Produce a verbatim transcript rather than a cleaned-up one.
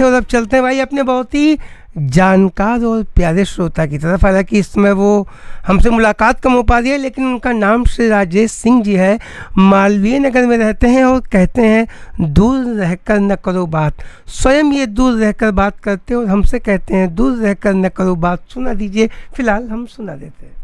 थे। और अब चलते हैं भाई अपने बहुत ही जानकार और प्यारे श्रोता की तरफ। हालांकि इस समय वो हमसे मुलाकात कम हो पा रही है, लेकिन उनका नाम श्री राजेश सिंह जी है, मालवीय नगर में रहते हैं और कहते हैं दूर रहकर न करो बात। स्वयं ये दूर रहकर बात करते हैं और हमसे कहते हैं दूर रहकर न करो बात। सुना दीजिए, फिलहाल हम सुना देते हैं।